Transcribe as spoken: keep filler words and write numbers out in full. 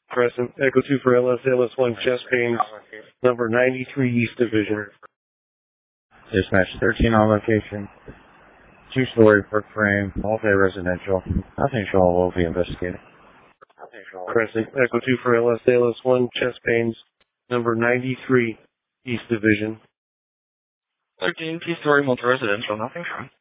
Crescent, Echo two for L S, L S one, chest pains, number ninety-three East Division. Dispatch thirteen on location. Two-story brick frame, multi-residential. Nothing showing will be investigated. Crescent, Echo two for L S, L S one, chest pains, number ninety-three East Division. thirteen, two-story multi-residential, nothing showing.